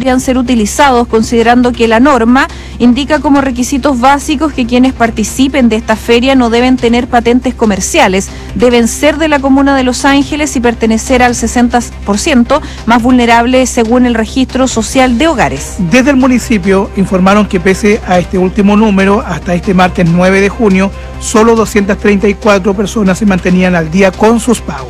podrían ser utilizados, considerando que la norma indica como requisitos básicos que quienes participen de esta feria no deben tener patentes comerciales, deben ser de la comuna de Los Ángeles y pertenecer al 60% más vulnerable según el registro social de hogares. Desde el municipio informaron que pese a este último número, hasta este martes 9 de junio, solo 234 personas se mantenían al día con sus pagos.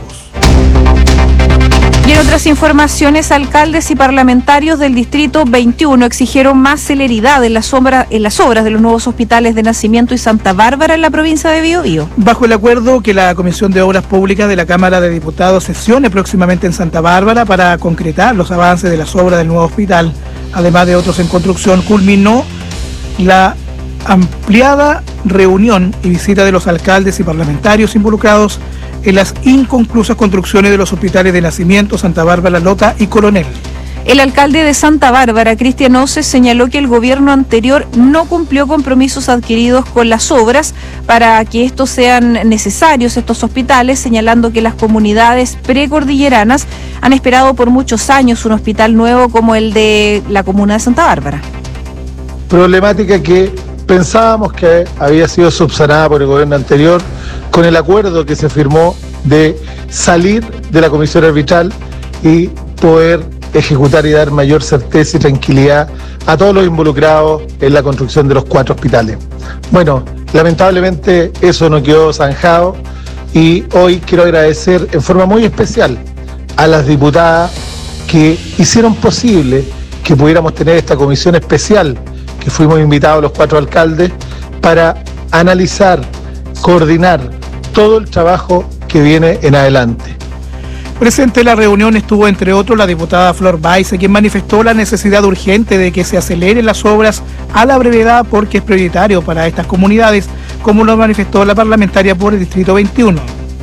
Y en otras informaciones, alcaldes y parlamentarios del Distrito 21 exigieron más celeridad en las obras de los nuevos hospitales de Nacimiento y Santa Bárbara en la provincia de Biobío. Bajo el acuerdo que la Comisión de Obras Públicas de la Cámara de Diputados sesione próximamente en Santa Bárbara para concretar los avances de las obras del nuevo hospital, además de otros en construcción, culminó la ampliada reunión y visita de los alcaldes y parlamentarios involucrados en las inconclusas construcciones de los hospitales de Nacimiento, Santa Bárbara, Lota y Coronel. El alcalde de Santa Bárbara, Cristian Oces, señaló que el gobierno anterior no cumplió compromisos adquiridos con las obras para que estos sean necesarios, estos hospitales, señalando que las comunidades precordilleranas han esperado por muchos años un hospital nuevo como el de la comuna de Santa Bárbara. Problemática que pensábamos que había sido subsanada por el gobierno anterior con el acuerdo que se firmó de salir de la comisión arbitral y poder ejecutar y dar mayor certeza y tranquilidad a todos los involucrados en la construcción de los 4 hospitales. Bueno, lamentablemente eso no quedó zanjado y hoy quiero agradecer en forma muy especial a las diputadas que hicieron posible que pudiéramos tener esta comisión especial, que fuimos invitados los 4 alcaldes para analizar, coordinar todo el trabajo que viene en adelante. Presente en la reunión estuvo, entre otros, la diputada Flor Baise, quien manifestó la necesidad urgente de que se aceleren las obras a la brevedad porque es prioritario para estas comunidades, como lo manifestó la parlamentaria por el Distrito 21.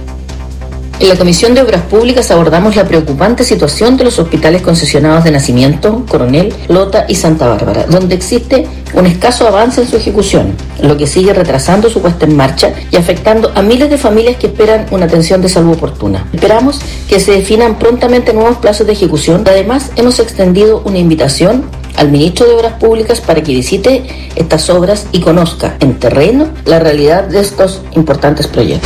En la Comisión de Obras Públicas abordamos la preocupante situación de los hospitales concesionados de Nacimiento, Coronel, Lota y Santa Bárbara, donde existe un escaso avance en su ejecución, lo que sigue retrasando su puesta en marcha y afectando a miles de familias que esperan una atención de salud oportuna. Esperamos que se definan prontamente nuevos plazos de ejecución. Además, hemos extendido una invitación al ministro de Obras Públicas para que visite estas obras y conozca en terreno la realidad de estos importantes proyectos.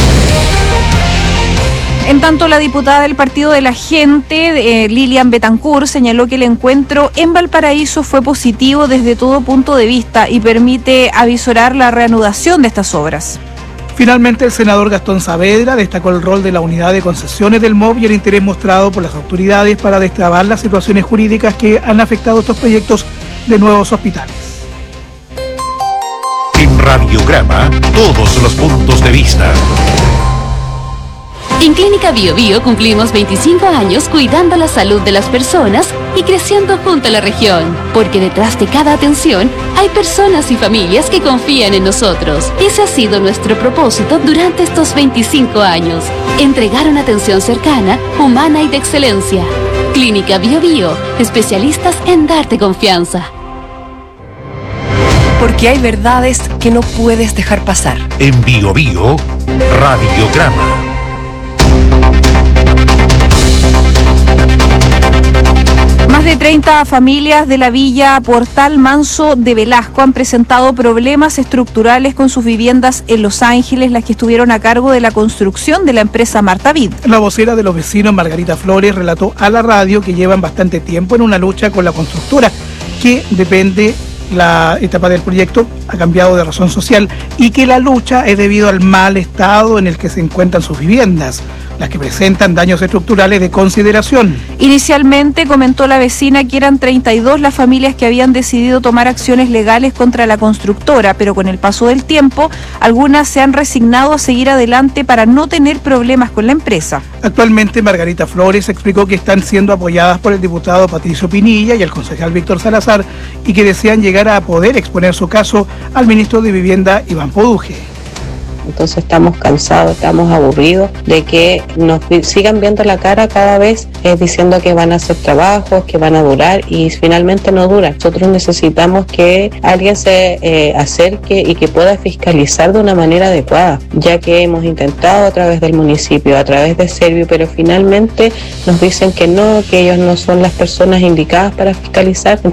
En tanto, la diputada del Partido de la Gente, Lilian Betancourt, señaló que el encuentro en Valparaíso fue positivo desde todo punto de vista y permite avisorar la reanudación de estas obras. Finalmente, el senador Gastón Saavedra destacó el rol de la unidad de concesiones del MOB y el interés mostrado por las autoridades para destrabar las situaciones jurídicas que han afectado estos proyectos de nuevos hospitales. En Radiograma, todos los puntos de vista. En Clínica Biobío cumplimos 25 años cuidando la salud de las personas y creciendo junto a la región, porque detrás de cada atención hay personas y familias que confían en nosotros. Ese ha sido nuestro propósito durante estos 25 años, entregar una atención cercana, humana y de excelencia. Clínica Biobío, especialistas en darte confianza. Porque hay verdades que no puedes dejar pasar. En Biobío, Radiograma. Más de 30 familias de la villa Portal Manso de Velasco han presentado problemas estructurales con sus viviendas en Los Ángeles, las que estuvieron a cargo de la construcción de la empresa Martavid. La vocera de los vecinos, Margarita Flores, relató a la radio que llevan bastante tiempo en una lucha con la constructora, que depende la etapa del proyecto, ha cambiado de razón social, y que la lucha es debido al mal estado en el que se encuentran sus viviendas, las que presentan daños estructurales de consideración. Inicialmente, comentó la vecina, que eran 32 las familias que habían decidido tomar acciones legales contra la constructora, pero con el paso del tiempo, algunas se han resignado a seguir adelante para no tener problemas con la empresa. Actualmente, Margarita Flores explicó que están siendo apoyadas por el diputado Patricio Pinilla y el concejal Víctor Salazar, y que desean llegar a poder exponer su caso al ministro de Vivienda, Iván Poduje. Entonces estamos cansados, estamos aburridos de que nos sigan viendo la cara cada vez diciendo que van a hacer trabajos, que van a durar, y finalmente no duran. Nosotros necesitamos que alguien se acerque y que pueda fiscalizar de una manera adecuada, ya que hemos intentado a través del municipio, a través de Servio, pero finalmente nos dicen que no, que ellos no son las personas indicadas para fiscalizar.